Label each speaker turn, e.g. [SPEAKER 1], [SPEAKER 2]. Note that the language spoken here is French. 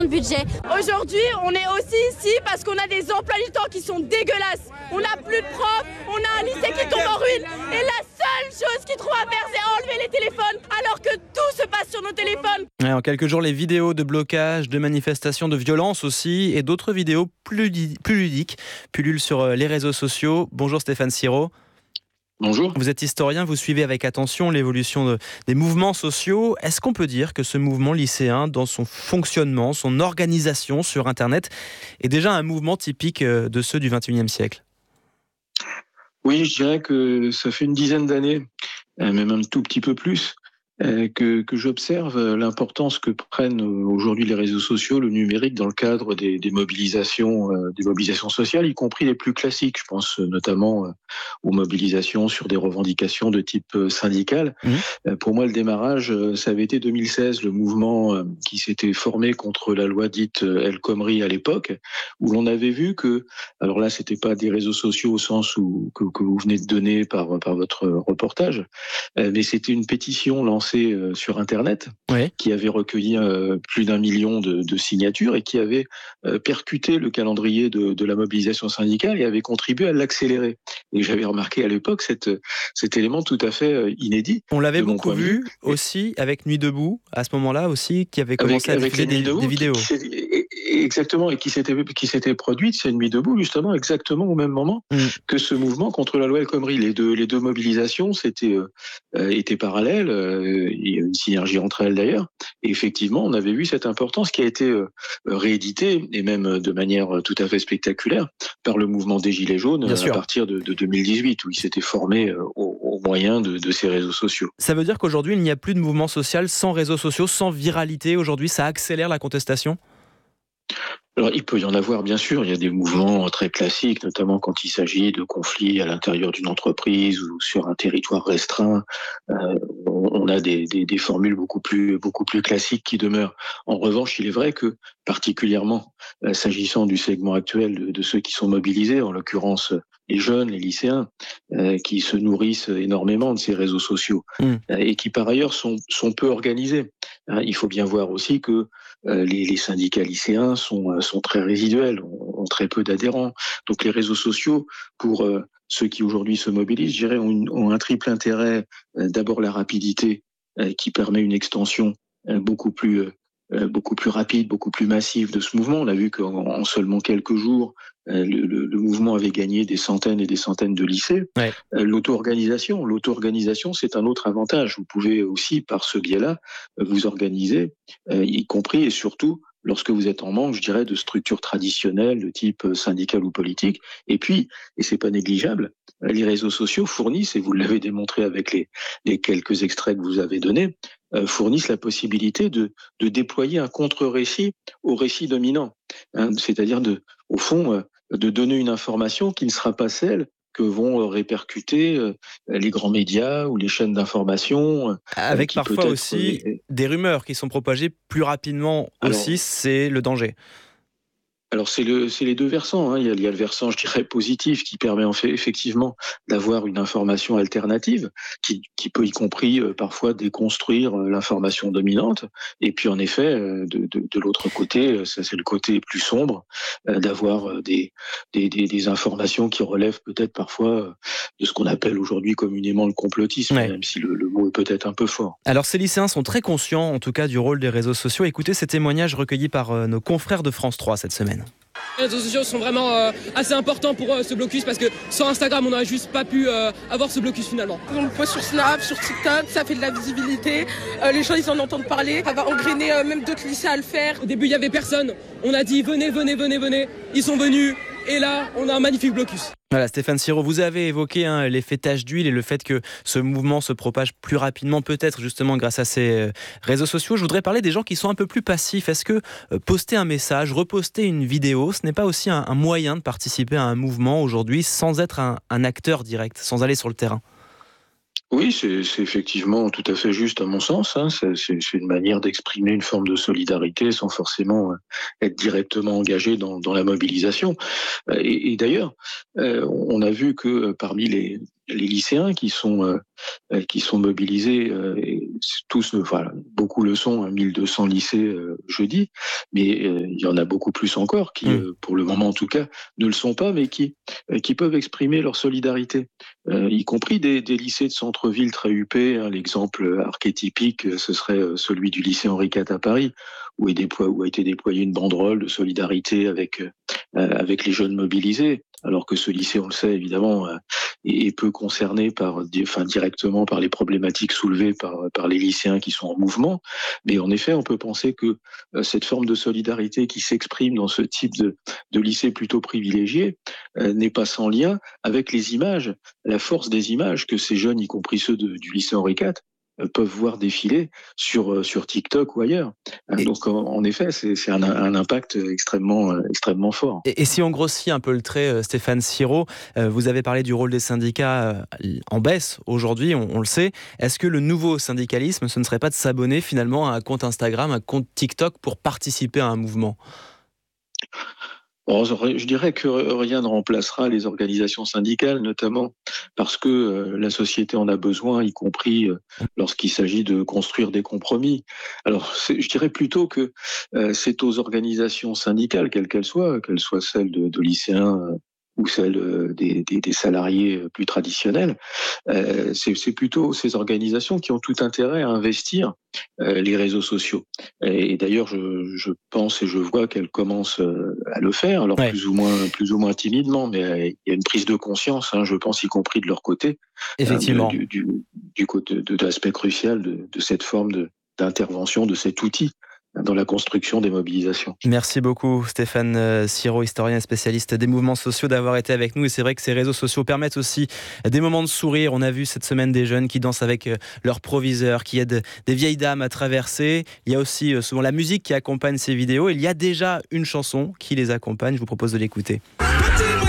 [SPEAKER 1] budget.
[SPEAKER 2] Aujourd'hui, on est aussi ici parce qu'on a des emplois du temps qui sont dégueulasses. On n'a plus de profs, on a un lycée qui tombe en ruine. Et la seule chose qu'ils trouvent à faire, c'est enlever les téléphones, alors que tout se passe sur nos téléphones.
[SPEAKER 3] Ouais, en quelques jours, les vidéos de blocage, de manifestations, de violence aussi, et d'autres vidéos plus ludiques pullulent sur les réseaux sociaux. Bonjour Stéphane Siro.
[SPEAKER 4] Bonjour.
[SPEAKER 3] Vous êtes historien, vous suivez avec attention l'évolution des mouvements sociaux. Est-ce qu'on peut dire que ce mouvement lycéen, dans son fonctionnement, son organisation sur Internet, est déjà un mouvement typique de ceux du XXIe siècle ?
[SPEAKER 4] Oui, je dirais que ça fait une dizaine d'années, même un tout petit peu plus, que j'observe l'importance que prennent aujourd'hui les réseaux sociaux, le numérique, dans le cadre des mobilisations sociales, y compris les plus classiques. Je pense notamment aux mobilisations sur des revendications de type syndical. Pour moi, le démarrage, ça avait été 2016, le mouvement qui s'était formé contre la loi dite El Khomri à l'époque, où l'on avait vu que, alors là, c'était pas des réseaux sociaux au sens que vous venez de donner par votre reportage, mais c'était une pétition lancée sur Internet, qui avait recueilli plus d'1 million de signatures et qui avait percuté le calendrier de la mobilisation syndicale et avait contribué à l'accélérer. Et j'avais remarqué à l'époque cet élément tout à fait inédit.
[SPEAKER 3] On l'avait beaucoup vu aussi avec Nuit debout, à ce moment-là aussi, qui avait commencé à diffuser des vidéos.
[SPEAKER 4] Exactement, et qui s'était produite, c'est Nuit debout, justement, exactement au même moment que ce mouvement contre la loi El Khomri. Les deux mobilisations étaient parallèles. Il y a une synergie entre elles d'ailleurs. Et effectivement, on avait vu cette importance qui a été rééditée, et même de manière tout à fait spectaculaire, par le mouvement des Gilets jaunes à partir de 2018, où il s'était formé au moyen de ces réseaux sociaux.
[SPEAKER 3] Ça veut dire qu'aujourd'hui, il n'y a plus de mouvement social sans réseaux sociaux, sans viralité. Aujourd'hui, ça accélère la contestation ?
[SPEAKER 4] Alors, il peut y en avoir, bien sûr. Il y a des mouvements très classiques, notamment quand il s'agit de conflits à l'intérieur d'une entreprise ou sur un territoire restreint. On a des formules beaucoup plus classiques qui demeurent. En revanche, il est vrai que, particulièrement s'agissant du segment actuel de ceux qui sont mobilisés, en l'occurrence les jeunes, les lycéens, qui se nourrissent énormément de ces réseaux sociaux et qui, par ailleurs, sont peu organisés. Il faut bien voir aussi que les syndicats lycéens sont très résiduels, ont très peu d'adhérents. Donc les réseaux sociaux, pour ceux qui aujourd'hui se mobilisent, je dirais, ont un triple intérêt. D'abord la rapidité, qui permet une extension beaucoup plus rapide, beaucoup plus massive de ce mouvement. On a vu qu'en seulement quelques jours, le mouvement avait gagné des centaines et des centaines de lycées. L'auto-organisation, c'est un autre avantage. Vous pouvez aussi, par ce biais-là, vous organiser, y compris et surtout lorsque vous êtes en manque, je dirais, de structures traditionnelles de type syndical ou politique. Et puis, et c'est pas négligeable, les réseaux sociaux fournissent, et vous l'avez démontré avec les quelques extraits que vous avez donnés, fournissent la possibilité de déployer un contre-récit au récit dominant. C'est-à-dire, au fond, de donner une information qui ne sera pas celle que vont répercuter les grands médias ou les chaînes d'information.
[SPEAKER 3] Avec parfois aussi des rumeurs qui sont propagées plus rapidement aussi, c'est le danger.
[SPEAKER 4] Alors c'est les deux versants. Il y a le versant, je dirais, positif, qui permet effectivement d'avoir une information alternative, qui peut y compris parfois déconstruire l'information dominante. Et puis en effet, de l'autre côté, ça c'est le côté plus sombre, d'avoir des informations qui relèvent peut-être parfois de ce qu'on appelle aujourd'hui communément le complotisme, même si le mot est peut-être un peu fort.
[SPEAKER 3] Alors ces lycéens sont très conscients, en tout cas, du rôle des réseaux sociaux. Écoutez ces témoignages recueillis par nos confrères de France 3 cette semaine.
[SPEAKER 5] Les réseaux sociaux sont vraiment assez importants pour ce blocus, parce que sans Instagram, on n'aurait juste pas pu avoir ce blocus finalement.
[SPEAKER 6] On le poste sur Snap, sur TikTok, ça fait de la visibilité. Les gens, ils en entendent parler. Ça va engrainer même d'autres lycées à le faire.
[SPEAKER 5] Au début, il n'y avait personne. On a dit venez. Ils sont venus. Et là, on a un magnifique blocus.
[SPEAKER 3] Voilà, Stéphane Siro, vous avez évoqué l'effet tache d'huile et le fait que ce mouvement se propage plus rapidement, peut-être justement grâce à ces réseaux sociaux. Je voudrais parler des gens qui sont un peu plus passifs. Est-ce que poster un message, reposter une vidéo, ce n'est pas aussi un moyen de participer à un mouvement aujourd'hui sans être un acteur direct, sans aller sur le terrain ?
[SPEAKER 4] Oui, c'est effectivement tout à fait juste à mon sens. C'est une manière d'exprimer une forme de solidarité sans forcément être directement engagé dans la mobilisation. Et d'ailleurs, on a vu que parmi les lycéens qui sont mobilisés, et tous, enfin, beaucoup le sont, 1200 lycées jeudi, mais il y en a beaucoup plus encore qui, pour le moment en tout cas, ne le sont pas, mais qui peuvent exprimer leur solidarité, y compris des lycées de centre-ville très huppés. L'exemple archétypique, ce serait celui du lycée Henri IV à Paris, où a été déployée une banderole de solidarité avec les jeunes mobilisés, alors que ce lycée, on le sait évidemment, est peu concerné directement par les problématiques soulevées par les lycéens qui sont en mouvement. Mais en effet, on peut penser que cette forme de solidarité qui s'exprime dans ce type de lycée plutôt privilégié n'est pas sans lien avec les images, la force des images que ces jeunes, y compris ceux du lycée Henri IV, peuvent voir défiler sur TikTok ou ailleurs. Donc en effet, c'est un impact extrêmement fort.
[SPEAKER 3] Et si on grossit un peu le trait, Stéphane Sirot, vous avez parlé du rôle des syndicats en baisse aujourd'hui, on le sait. Est-ce que le nouveau syndicalisme, ce ne serait pas de s'abonner finalement à un compte Instagram, un compte TikTok pour participer à un mouvement ?
[SPEAKER 4] Bon, je dirais que rien ne remplacera les organisations syndicales, notamment parce que la société en a besoin, y compris lorsqu'il s'agit de construire des compromis. Alors, je dirais plutôt que c'est aux organisations syndicales, quelles qu'elles soient celles de lycéens ou celles des salariés plus traditionnels, c'est plutôt ces organisations qui ont tout intérêt à investir les réseaux sociaux. Et d'ailleurs, je pense et je vois qu'elles commencent à le faire, alors plus ou moins timidement, mais il y a une prise de conscience, je pense, y compris de leur côté,
[SPEAKER 3] effectivement,
[SPEAKER 4] du côté de l'aspect crucial de cette forme d'intervention, de cet outil dans la construction des mobilisations.
[SPEAKER 3] Merci beaucoup Stéphane Sirot, historien et spécialiste des mouvements sociaux, d'avoir été avec nous. Et c'est vrai que ces réseaux sociaux permettent aussi des moments de sourire. On a vu cette semaine des jeunes qui dansent avec leurs proviseurs, qui aident des vieilles dames à traverser. Il y a aussi souvent la musique qui accompagne ces vidéos. Il y a déjà une chanson qui les accompagne, je vous propose de l'écouter.